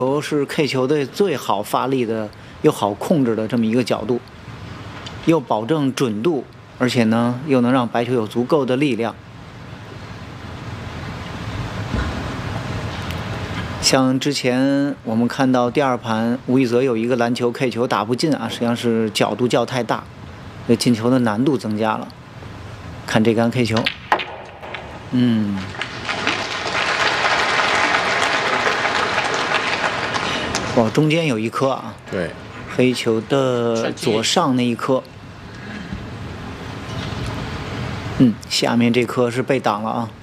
球是 K 球队最好发力的又好控制的这么一个角度，又保证准度，而且呢又能让白球有足够的力量。像之前我们看到第二盘吴亦泽有一个篮球 K 球打不进啊，实际上是角度较太大，这进球的难度增加了。看这杆 K 球，哇，中间有一颗啊， 对， 黑球的左上那一颗，下面这颗是被挡了啊。